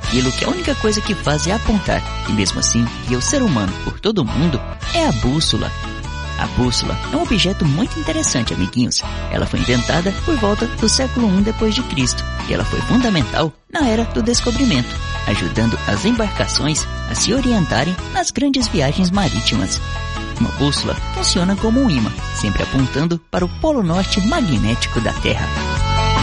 aquilo que a única coisa que faz é apontar, e mesmo assim guia o ser humano por todo o mundo, é a bússola. A bússola é um objeto muito interessante, amiguinhos. Ela foi inventada por volta do século I d.C. e ela foi fundamental na Era do Descobrimento, ajudando as embarcações a se orientarem nas grandes viagens marítimas. Uma bússola funciona como um ímã, sempre apontando para o polo norte magnético da Terra.